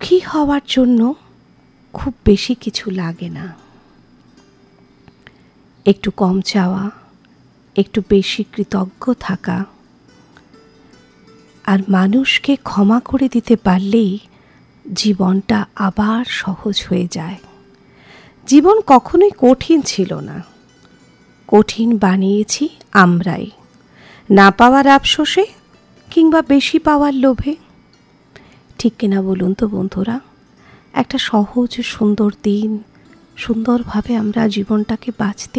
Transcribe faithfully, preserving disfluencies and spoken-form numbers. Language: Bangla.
সুখী হওয়ার জন্য খুব বেশি কিছু লাগে না। একটু কম চাওয়া, একটু বেশি কৃতজ্ঞ থাকা, আর মানুষকে ক্ষমা করে দিতে পারলেই জীবনটা আবার সহজ হয়ে যায়। জীবন কখনোই কঠিন ছিল না, কঠিন বানিয়েছি আমরাই, না পাওয়ার আফসোসে কিংবা বেশি পাওয়ার লোভে। ঠিক কিনা বলুন তো বন্ধুরা? একটা সহজ সুন্দর দিন সুন্দরভাবে আমরা জীবনটাকে বাঁচতে